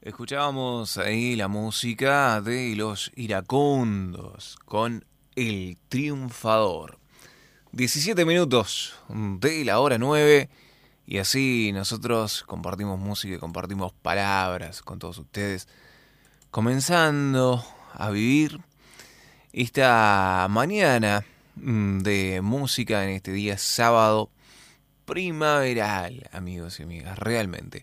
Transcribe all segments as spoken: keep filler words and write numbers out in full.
Escuchábamos ahí la música de Los Iracundos con El Triunfador. diecisiete minutos de la hora nueve y así nosotros compartimos música y compartimos palabras con todos ustedes, comenzando a vivir esta mañana de música en este día sábado primaveral, amigos y amigas, realmente.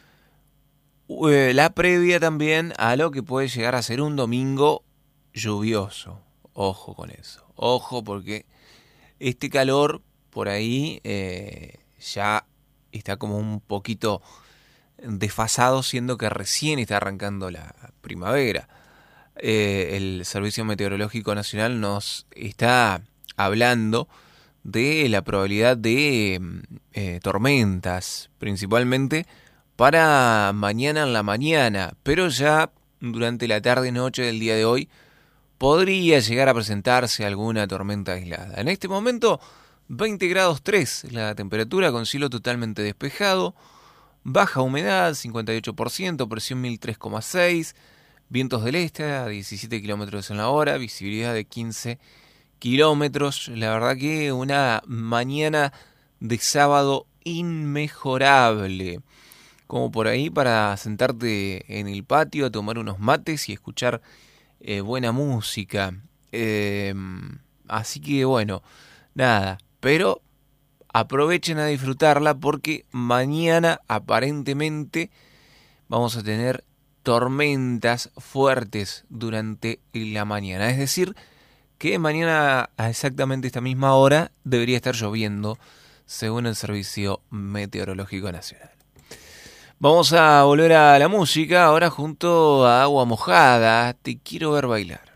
La previa también a lo que puede llegar a ser un domingo lluvioso. Ojo con eso. Ojo porque este calor por ahí eh, ya está como un poquito desfasado, siendo que recién está arrancando la primavera. Eh, el Servicio Meteorológico Nacional nos está hablando de la probabilidad de eh, tormentas, principalmente para mañana en la mañana, pero ya durante la tarde-noche del día de hoy podría llegar a presentarse alguna tormenta aislada. En este momento, veinte grados tres la temperatura, con cielo totalmente despejado, baja humedad, cincuenta y ocho por ciento, presión mil tres coma seis, vientos del este a diecisiete kilómetros en la hora, visibilidad de quince kilómetros. La verdad que una mañana de sábado inmejorable, como por ahí para sentarte en el patio a tomar unos mates y escuchar eh, buena música. Eh, así que bueno, nada, pero aprovechen a disfrutarla porque mañana aparentemente vamos a tener tormentas fuertes durante la mañana. Es decir, que mañana a exactamente esta misma hora debería estar lloviendo, según el Servicio Meteorológico Nacional. Vamos a volver a la música ahora junto a Agua Mojada. Te quiero ver bailar.